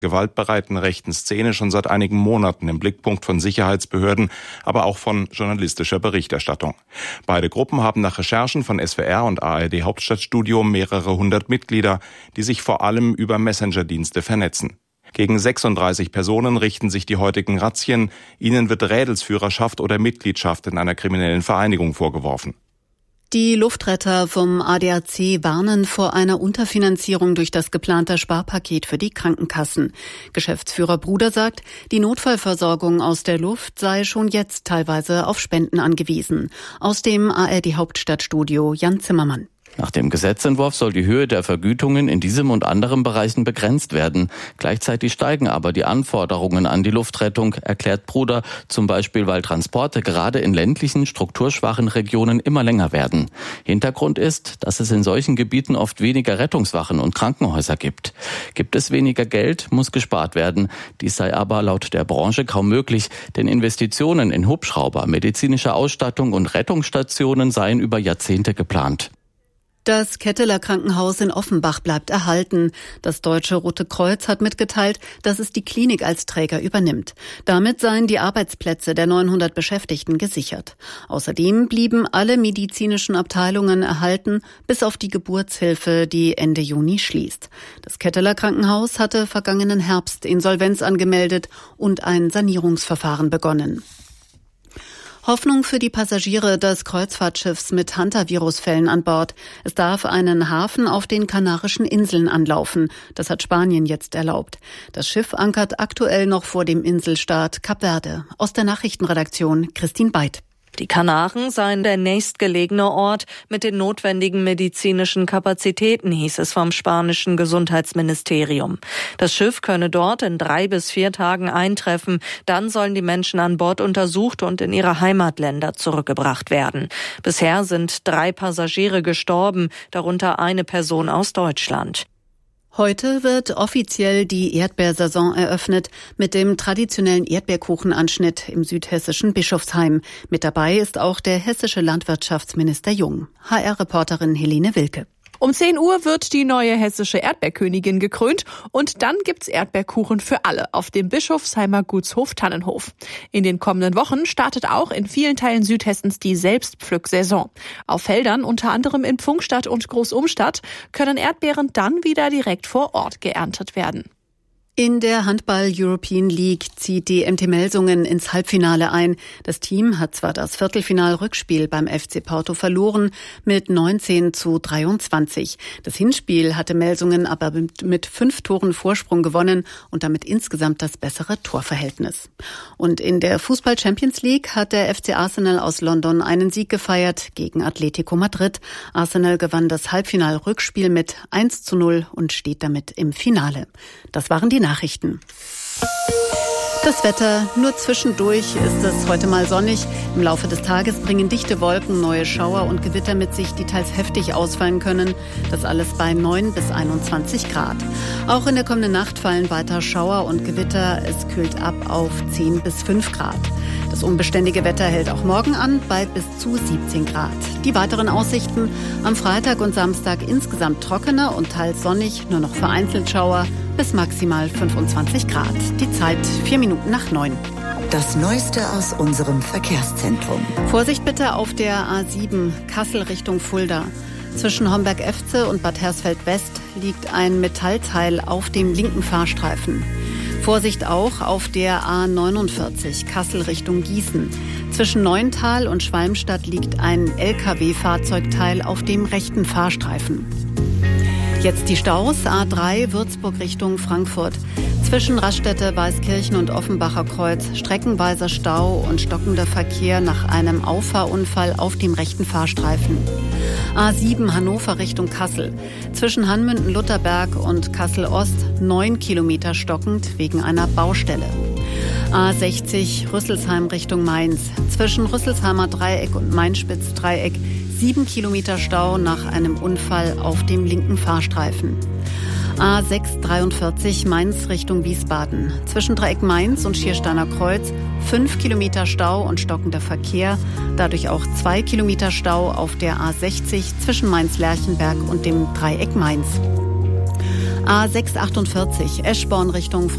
gewaltbereiten rechten Szene schon seit einigen Monaten im Blickpunkt von Sicherheitsbehörden, aber auch von journalistischer Berichterstattung. Beide Gruppen haben nach Recherchen von SWR und ARD Hauptstadtstudio mehrere hundert Mitglieder, die sich vor allem über Messenger-Dienste vernetzen. Gegen 36 Personen richten sich die heutigen Razzien. Ihnen wird Rädelsführerschaft oder Mitgliedschaft in einer kriminellen Vereinigung vorgeworfen. Die Luftretter vom ADAC warnen vor einer Unterfinanzierung durch das geplante Sparpaket für die Krankenkassen. Geschäftsführer Bruder sagt, die Notfallversorgung aus der Luft sei schon jetzt teilweise auf Spenden angewiesen. Aus dem ARD Hauptstadtstudio Jan Zimmermann. Nach dem Gesetzentwurf soll die Höhe der Vergütungen in diesem und anderen Bereichen begrenzt werden. Gleichzeitig steigen aber die Anforderungen an die Luftrettung, erklärt Bruder, zum Beispiel weil Transporte gerade in ländlichen, strukturschwachen Regionen immer länger werden. Hintergrund ist, dass es in solchen Gebieten oft weniger Rettungswachen und Krankenhäuser gibt. Gibt es weniger Geld, muss gespart werden. Dies sei aber laut der Branche kaum möglich, denn Investitionen in Hubschrauber, medizinische Ausstattung und Rettungsstationen seien über Jahrzehnte geplant. Das Ketteler Krankenhaus in Offenbach bleibt erhalten. Das Deutsche Rote Kreuz hat mitgeteilt, dass es die Klinik als Träger übernimmt. Damit seien die Arbeitsplätze der 900 Beschäftigten gesichert. Außerdem blieben alle medizinischen Abteilungen erhalten, bis auf die Geburtshilfe, die Ende Juni schließt. Das Ketteler Krankenhaus hatte vergangenen Herbst Insolvenz angemeldet und ein Sanierungsverfahren begonnen. Hoffnung für die Passagiere des Kreuzfahrtschiffs mit Hantavirus-Fällen an Bord. Es darf einen Hafen auf den Kanarischen Inseln anlaufen. Das hat Spanien jetzt erlaubt. Das Schiff ankert aktuell noch vor dem Inselstaat Kap Verde. Aus der Nachrichtenredaktion Christine Beit. Die Kanaren seien der nächstgelegene Ort mit den notwendigen medizinischen Kapazitäten, hieß es vom spanischen Gesundheitsministerium. Das Schiff könne dort in 3 bis 4 Tagen eintreffen. Dann sollen die Menschen an Bord untersucht und in ihre Heimatländer zurückgebracht werden. Bisher sind 3 Passagiere gestorben, darunter eine Person aus Deutschland. Heute wird offiziell die Erdbeersaison eröffnet mit dem traditionellen Erdbeerkuchenanschnitt im südhessischen Bischofsheim. Mit dabei ist auch der hessische Landwirtschaftsminister Jung. HR-Reporterin Helene Wilke. Um 10 Uhr wird die neue hessische Erdbeerkönigin gekrönt und dann gibt's Erdbeerkuchen für alle auf dem Bischofsheimer Gutshof Tannenhof. In den kommenden Wochen startet auch in vielen Teilen Südhessens die Selbstpflücksaison. Auf Feldern, unter anderem in Pfungstadt und Großumstadt, können Erdbeeren dann wieder direkt vor Ort geerntet werden. In der Handball-European League zieht die MT Melsungen ins Halbfinale ein. Das Team hat zwar das Viertelfinal-Rückspiel beim FC Porto verloren mit 19:23. Das Hinspiel hatte Melsungen aber mit 5 Toren Vorsprung gewonnen und damit insgesamt das bessere Torverhältnis. Und in der Fußball-Champions League hat der FC Arsenal aus London einen Sieg gefeiert gegen Atletico Madrid. Arsenal gewann das Halbfinal-Rückspiel mit 1:0 und steht damit im Finale. Das waren die Nachrichten. Das Wetter, nur zwischendurch ist es heute mal sonnig. Im Laufe des Tages bringen dichte Wolken neue Schauer und Gewitter mit sich, die teils heftig ausfallen können. Das alles bei 9 bis 21 Grad. Auch in der kommenden Nacht fallen weiter Schauer und Gewitter. Es kühlt ab auf 10 bis 5 Grad. Das unbeständige Wetter hält auch morgen an bei bis zu 17 Grad. Die weiteren Aussichten: am Freitag und Samstag insgesamt trockener und teils sonnig, nur noch vereinzelt Schauer, bis maximal 25 Grad. Die Zeit 4 Minuten nach 9. Das Neueste aus unserem Verkehrszentrum. Vorsicht bitte auf der A7 Kassel Richtung Fulda. Zwischen Homberg-Efze und Bad Hersfeld-West liegt ein Metallteil auf dem linken Fahrstreifen. Vorsicht auch auf der A49 Kassel Richtung Gießen. Zwischen Neuental und Schwalmstadt liegt ein LKW-Fahrzeugteil auf dem rechten Fahrstreifen. Jetzt die Staus. A3 Würzburg Richtung Frankfurt. Zwischen Raststätte, Weißkirchen und Offenbacher Kreuz streckenweiser Stau und stockender Verkehr nach einem Auffahrunfall auf dem rechten Fahrstreifen. A7 Hannover Richtung Kassel. Zwischen Hanmünden-Lutherberg und Kassel-Ost 9 Kilometer stockend wegen einer Baustelle. A60 Rüsselsheim Richtung Mainz. Zwischen Rüsselsheimer Dreieck und Mainspitz-Dreieck 7 Kilometer Stau nach einem Unfall auf dem linken Fahrstreifen. A643 Mainz Richtung Wiesbaden. Zwischen Dreieck Mainz und Schiersteiner Kreuz 5 Kilometer Stau und stockender Verkehr. Dadurch auch 2 Kilometer Stau auf der A60 zwischen Mainz-Lerchenberg und dem Dreieck Mainz. A648 Eschborn Richtung